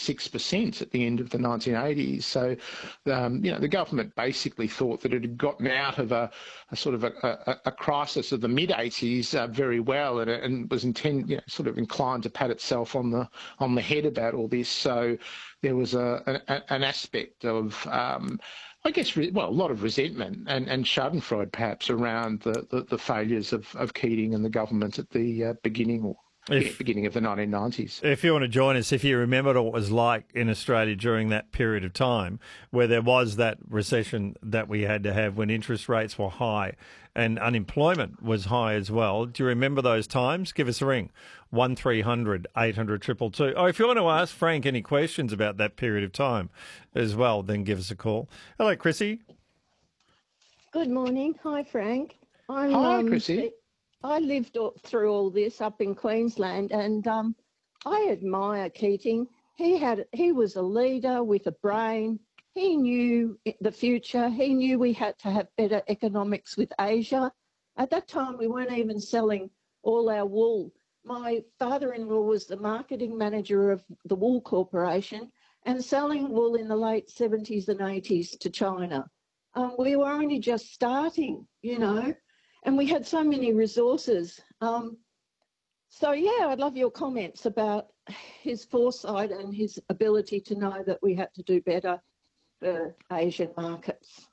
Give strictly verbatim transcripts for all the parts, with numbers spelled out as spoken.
six percent at the end of the nineteen eighties. So, um, you know, the government basically thought that it had gotten out of a, a sort of a, a, a crisis of the mid eighties uh, very well, and, and was intend, you know, sort of inclined to pat itself on the on the head about all this. So there was a, a an aspect of um, I guess, well, a lot of resentment and, and schadenfreude perhaps around the, the, the failures of, of Keating and the government at the uh, beginning or if, beginning of the nineteen nineties. If you want to join us, if you remember what it was like in Australia during that period of time where there was that recession that we had to have when interest rates were high and unemployment was high as well. Do you remember those times? Give us a ring, one three hundred eight hundred two two two. Oh, if you want to ask Frank any questions about that period of time as well, then give us a call. Hello, Chrissy. Good morning. Hi, Frank. I'm, Hi, um, Chrissy. I lived through all this up in Queensland, and um, I admire Keating. He had he was a leader with a brain. He knew the future. He knew we had to have better economics with Asia. At that time, we weren't even selling all our wool. My father-in-law was the marketing manager of the Wool Corporation and selling wool in the late seventies and eighties to China. Um, we were only just starting, you know, and we had so many resources. Um, so, yeah, I'd love your comments about his foresight and his ability to know that we had to do better for Asian markets.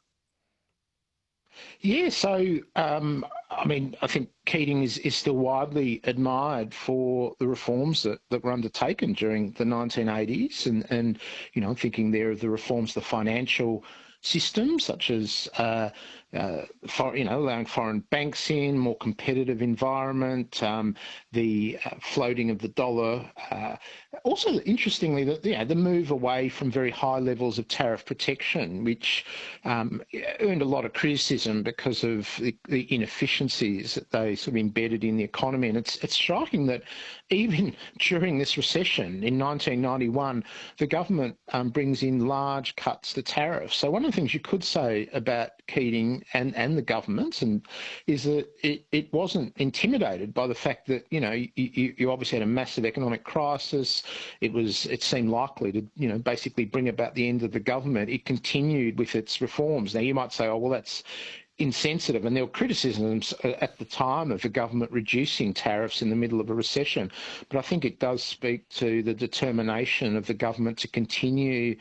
Yeah, so, um, I mean, I think Keating is, is still widely admired for the reforms that, that were undertaken during the nineteen eighties. And, and, you know, I'm thinking there of the reforms, the financial system, such as, uh, uh, for, you know, allowing foreign banks in, more competitive environment, um, the uh, floating of the dollar. Uh, also, interestingly, the, you know, the move away from very high levels of tariff protection, which um, earned a lot of criticism because of the, the inefficiencies that they sort of embedded in the economy. And it's, it's striking that even during this recession in nineteen ninety-one, the government um, brings in large cuts to tariffs. So one of the things you could say about Keating and, and the government and is that it, it wasn't intimidated by the fact that, you know, you, you obviously had a massive economic crisis. It was, it seemed likely to, you know, basically bring about the end of the government. It continued with its reforms. Now, you might say, oh, well, that's insensitive, and there were criticisms at the time of the government reducing tariffs in the middle of a recession. But I think it does speak to the determination of the government to continue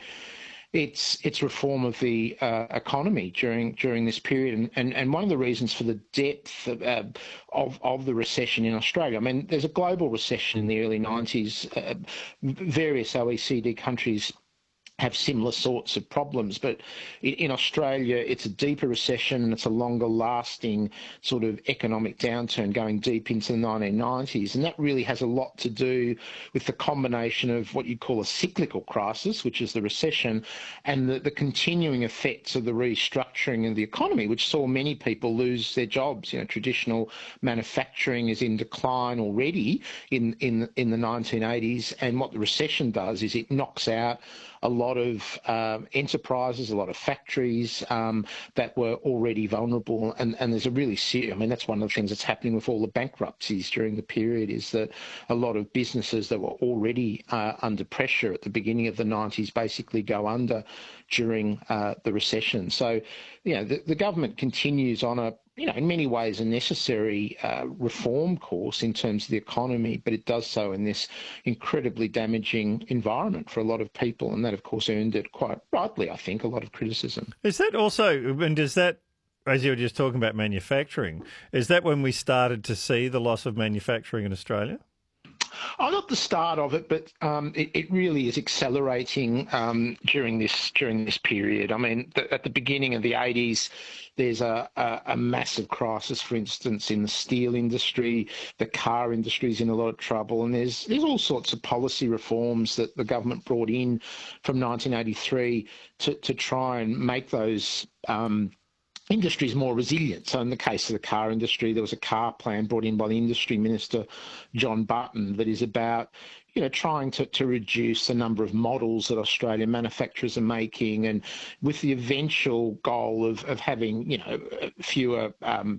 its its reform of the uh, economy during during this period, and, and and one of the reasons for the depth of, uh, of of the recession in Australia. I mean, there's a global recession in the early nineties. Uh, various O E C D countries have similar sorts of problems, but in Australia it's a deeper recession and it's a longer lasting sort of economic downturn going deep into the nineteen nineties, and that really has a lot to do with the combination of what you call a cyclical crisis, which is the recession, and the, the continuing effects of the restructuring of the economy, which saw many people lose their jobs. You know, traditional manufacturing is in decline already in, in, in the nineteen eighties, and what the recession does is it knocks out a lot of um, enterprises, a lot of factories um, that were already vulnerable. And, and there's a really serious, I mean, that's one of the things that's happening with all the bankruptcies during the period, is that a lot of businesses that were already uh, under pressure at the beginning of the nineties basically go under during uh, the recession. So, you know, the, the government continues on a, you know, in many ways a necessary uh, reform course in terms of the economy, but it does so in this incredibly damaging environment for a lot of people. And that, of course, earned it quite rightly, I think, a lot of criticism. Is that also, and does that, as you were just talking about manufacturing, is that when we started to see the loss of manufacturing in Australia? Oh, not the start of it, but um, it, it really is accelerating um, during this during this period. I mean, the, at the beginning of the eighties, there's a, a, a massive crisis, for instance, in the steel industry. The car industry is in a lot of trouble, and there's there's all sorts of policy reforms that the government brought in from nineteen eighty-three to, to try and make those um, industries more resilient. So in the case of the car industry, there was a car plan brought in by the Industry Minister, John Button, that is about, you know, trying to, to reduce the number of models that Australian manufacturers are making, and with the eventual goal of, of having, you know, fewer um,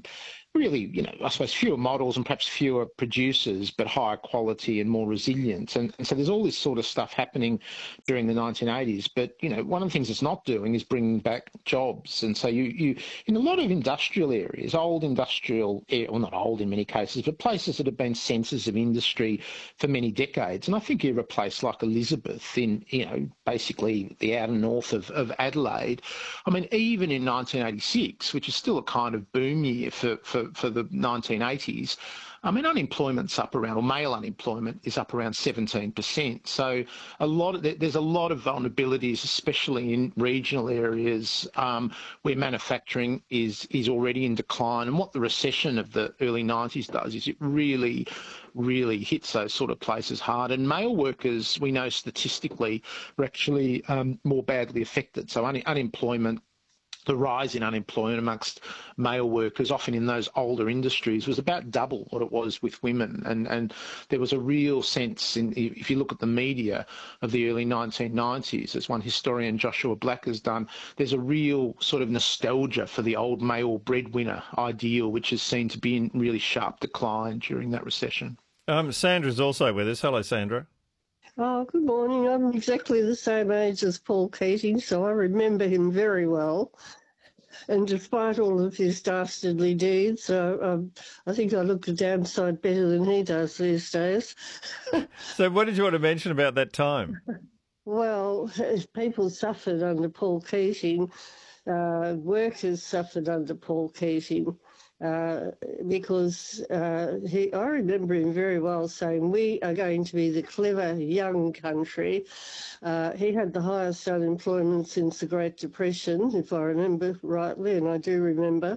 really, you know, I suppose fewer models and perhaps fewer producers, but higher quality and more resilient. And, and so there's all this sort of stuff happening during the nineteen eighties. But, you know, one of the things it's not doing is bringing back jobs. And so you, you in a lot of industrial areas, old industrial, well, not old in many cases, but places that have been centres of industry for many decades. And I think you have a place like Elizabeth in, you know, basically the outer north of, of Adelaide. I mean, even in nineteen eighty-six, which is still a kind of boom year for, for, for the nineteen eighties, I mean, unemployment's up around, or male unemployment is up around seventeen percent. So a lot of, there's a lot of vulnerabilities, especially in regional areas um, where manufacturing is, is already in decline. And what the recession of the early nineties does is it really, really hits those sort of places hard. And male workers, we know statistically, are actually um, more badly affected. So un- unemployment, the rise in unemployment amongst male workers, often in those older industries, was about double what it was with women. And, and there was a real sense, in, if you look at the media of the early nineteen nineties, as one historian, Joshua Black, has done, there's a real sort of nostalgia for the old male breadwinner ideal, which is seen to be in really sharp decline during that recession. Um, Sandra's also with us. Hello, Sandra. Oh, good morning. I'm exactly the same age as Paul Keating, so I remember him very well. And despite all of his dastardly deeds, uh, um, I think I look the downside better than he does these days. So what did you want to mention about that time? Well, people suffered under Paul Keating. Uh, workers suffered under Paul Keating. Uh, because uh, he, I remember him very well saying, we are going to be the clever young country. Uh, he had the highest unemployment since the Great Depression, if I remember rightly, and I do remember.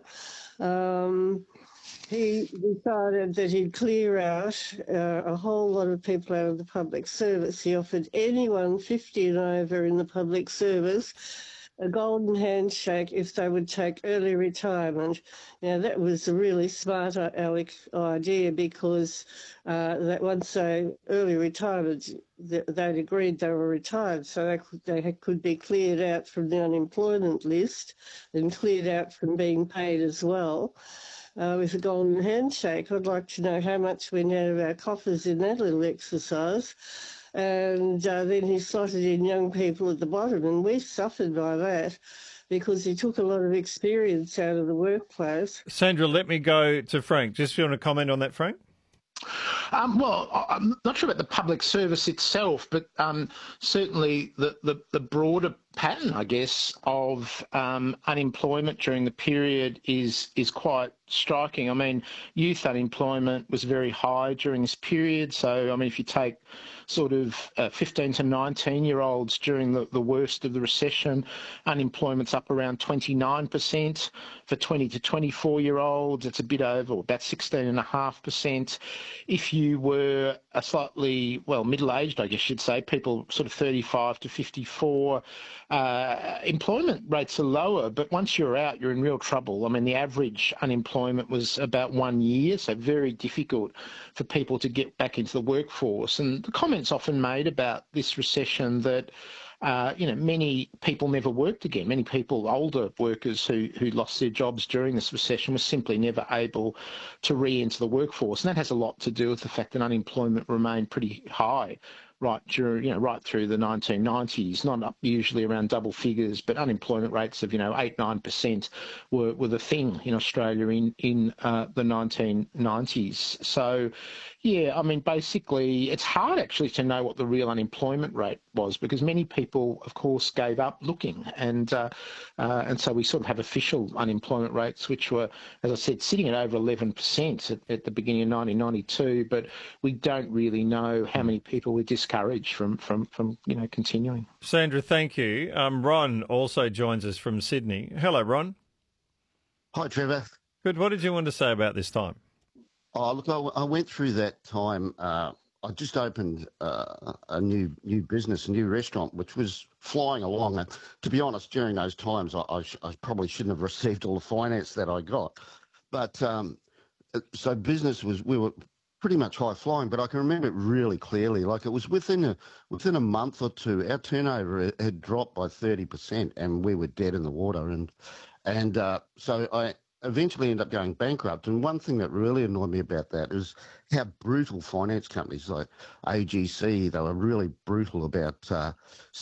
Um, he decided that he'd clear out uh, a whole lot of people out of the public service. He offered anyone fifty and over in the public service a golden handshake if they would take early retirement. Now, that was a really smart, Alec, idea, because uh, that once they early retirement, they'd agreed they were retired, so they could, they could be cleared out from the unemployment list and cleared out from being paid as well. Uh, with a golden handshake. I'd like to know how much went out of our coffers in that little exercise. And uh, then he slotted in young people at the bottom, and we suffered by that because he took a lot of experience out of the workplace. Sandra, let me go to Frank. Just you want to comment on that, Frank? Um, well, I'm not sure about the public service itself, but um, certainly the, the, the broader pattern, I guess, of um, unemployment during the period is is quite striking. I mean, youth unemployment was very high during this period. So, I mean, if you take sort of uh, fifteen to nineteen year olds during the, the worst of the recession, unemployment's up around twenty-nine percent. For twenty to twenty-four year olds, it's a bit over, about sixteen point five percent. If you were a slightly, well, middle-aged, I guess you'd say, people sort of thirty-five to fifty-four, uh, employment rates are lower, but once you're out, you're in real trouble. I mean, the average unemployment was about one year, so very difficult for people to get back into the workforce. And the comments often made about this recession that Uh, you know, many people never worked again. Many people, older workers who, who lost their jobs during this recession, were simply never able to re-enter the workforce. And that has a lot to do with the fact that unemployment remained pretty high right during, you know, right through the nineteen nineties, not up usually around double figures, but unemployment rates of, you know, eight, nine percent were, were the thing in Australia in, in uh, the nineteen nineties. So, yeah, I mean, basically, it's hard actually to know what the real unemployment rate was because many people, of course, gave up looking. And uh, uh, and so we sort of have official unemployment rates, which were, as I said, sitting at over eleven percent at, at the beginning of nineteen ninety-two, but we don't really know how many people were discouraged from, from, from you know, continuing. Sandra, thank you. Um, Ron also joins us from Sydney. Hello, Ron. Hi, Trevor. Good. What did you want to say about this time? Oh, look, I, I went through that time. Uh, I just opened uh, a new new business, a new restaurant, which was flying along. And to be honest, during those times, I, I, sh- I probably shouldn't have received all the finance that I got. But um, so business was, we were pretty much high flying, but I can remember it really clearly. Like it was within a within a month or two, our turnover had dropped by thirty percent, and we were dead in the water. And and uh, so I eventually end up going bankrupt. And one thing that really annoyed me about that is how brutal finance companies like A G C, they were really brutal about uh,